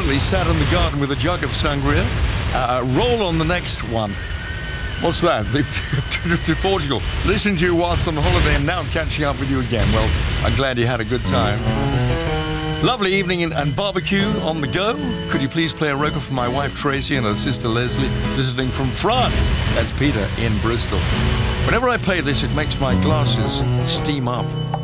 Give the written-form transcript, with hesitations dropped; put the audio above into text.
currently sat in the garden with a jug of sangria. Roll on the next one. What's that? To Portugal. Listen to you whilst on holiday and now catching up with you again. Well, I'm glad you had a good time. Lovely evening and barbecue on the go. Could you please play a record for my wife Tracy and her sister Leslie visiting from France? That's Peter in Bristol. Whenever I play this, it makes my glasses steam up.